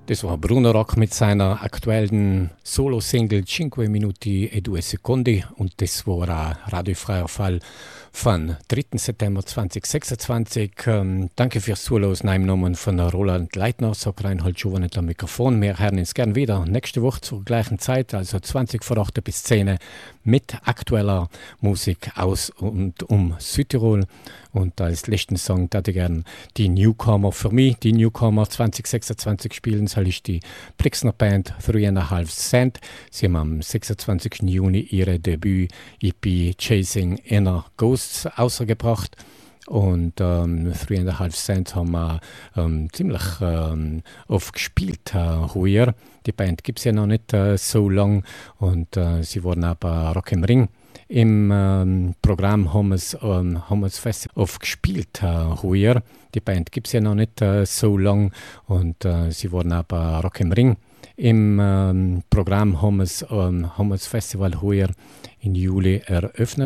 Das war Bruno Rock mit seiner aktuellen Solo-Single 5 Minuti e 2 Secondi und das war ein radiofreier Fall von 3. September 2026. Danke fürs Zuhören im Namen von Roland Leitner, sagt Reinhold Schovanet am Mikrofon. Wir hören uns gern wieder nächste Woche zur gleichen Zeit, also 20 vor 8 bis 10 mit aktueller Musik aus und um Südtirol. Und als letzten Song würde ich gerne die Newcomer für mich, die Newcomer 2026 spielen, soll ich die Brixner Band 3,5 Cent. Sie haben am 26. Juni ihre Debüt-EP Chasing Inner Ghosts ausgebracht. Und 3,5 Cent haben wir ziemlich oft gespielt heuer. Die Band gibt es ja noch nicht so lang und sie waren aber Rock im Ring. Im Programm haben wir es fest oft gespielt heuer. Die Band gibt es ja noch nicht so lang und sie waren aber Rock im Ring. Im Programm haben wir das Festival heuer im Juli eröffnet.